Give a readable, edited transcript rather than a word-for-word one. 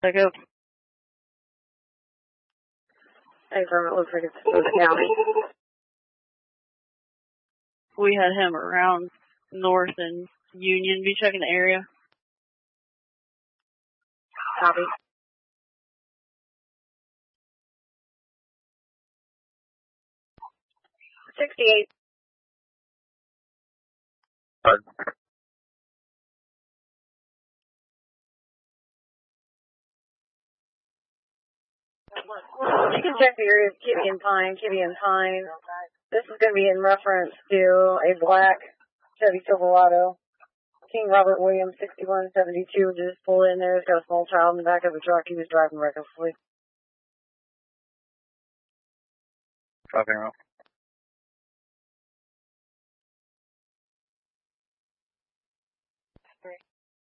Echo. Affirm, it looks like it's Sousa County. We had him around North and Union. Be checking the area. Copy. $68. You can check the area of Kitty and Pine. This is going to be in reference to a black Chevy Silverado. King Robert Williams, 6172, just pulled in there. He's got a small child in the back of the truck. He was driving recklessly. Copy,